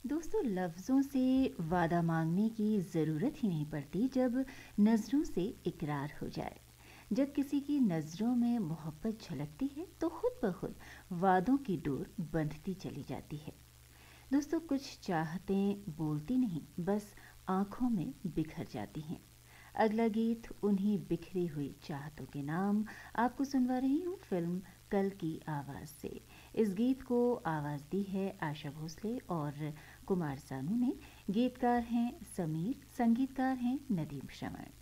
दोस्तों, लफ्ज़ों से वादा मांगने की ज़रूरत ही नहीं पड़ती जब नज़रों से इकरार हो जाए। जब किसी की नज़रों में मोहब्बत झलकती है तो खुद ब खुद वादों की डोर बंधती चली जाती है। दोस्तों, कुछ चाहतें बोलती नहीं, बस आंखों में बिखर जाती हैं। अगला गीत उन्हीं बिखरी हुई चाहतों के नाम आपको सुनवा रही हूँ फिल्म कल की आवाज़ से। इस गीत को आवाज़ दी है आशा भोसले और कुमार सानू ने। गीतकार हैं समीर, संगीतकार हैं नदीम श्रवण।